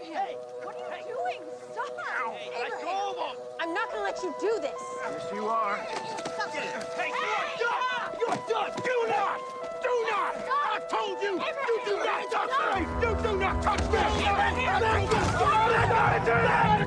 Hey, What are you doing? Stop! hey, let go of him! I'm not gonna let you do this. Yes, you are. Hey, you're done! Do not! Do not! I told you! You do not touch me! You do not touch me! Let go! Let go!